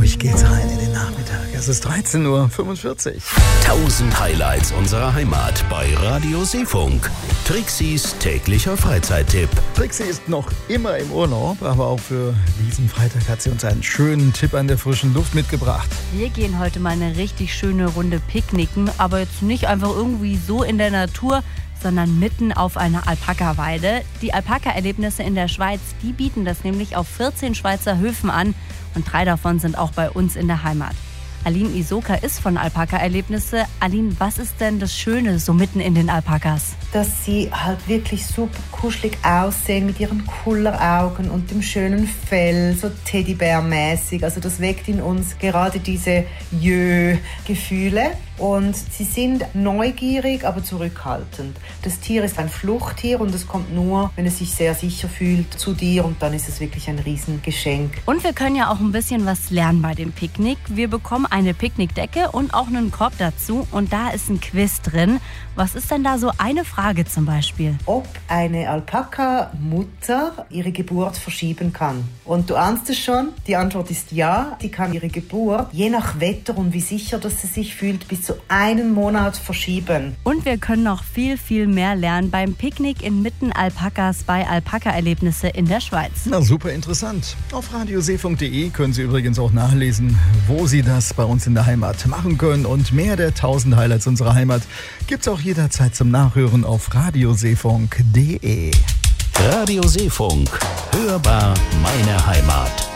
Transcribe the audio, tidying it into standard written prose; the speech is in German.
Ruhig geht's rein in den Nachmittag. Es ist 13:45 Uhr. 1000 Highlights unserer Heimat bei Radio Seefunk. Trixis täglicher Freizeittipp. Trixie ist noch immer im Urlaub, aber auch für diesen Freitag hat sie uns einen schönen Tipp an der frischen Luft mitgebracht. Wir gehen heute mal eine richtig schöne Runde picknicken, aber jetzt nicht einfach irgendwie so in der Natur, sondern mitten auf einer Alpaka-Weide. Die Alpaka-Erlebnisse in der Schweiz, die bieten das nämlich auf 14 Schweizer Höfen an und 3 davon sind auch bei uns in der Heimat. Aline Isoka ist von Alpaka-Erlebnisse. Aline, was ist denn das Schöne so mitten in den Alpakas? Dass sie halt wirklich super kuschelig aussehen mit ihren Kulleraugen und dem schönen Fell, so Teddybär-mäßig. Also das weckt in uns gerade diese Jö-Gefühle. Und sie sind neugierig, aber zurückhaltend. Das Tier ist ein Fluchttier und es kommt nur, wenn es sich sehr sicher fühlt, zu dir. Und dann ist es wirklich ein Riesengeschenk. Und wir können ja auch ein bisschen was lernen bei dem Picknick. Wir bekommen eine Picknickdecke und auch einen Korb dazu. Und da ist ein Quiz drin. Was ist denn da so eine Frage zum Beispiel? Ob eine Alpaka-Mutter ihre Geburt verschieben kann. Und du ahnst es schon, die Antwort ist ja. Sie kann ihre Geburt, je nach Wetter und wie sicher dass sie sich fühlt, bis zu einen Monat verschieben. Und wir können noch viel, viel mehr lernen beim Picknick inmitten Alpakas bei Alpaka-Erlebnisse in der Schweiz. Na, super interessant. Auf radioseefunk.de können Sie übrigens auch nachlesen, wo Sie das bei uns in der Heimat machen können. Und mehr der 1000 Highlights unserer Heimat gibt's auch jederzeit zum Nachhören auf radioseefunk.de. Radio Seefunk. Hörbar meine Heimat.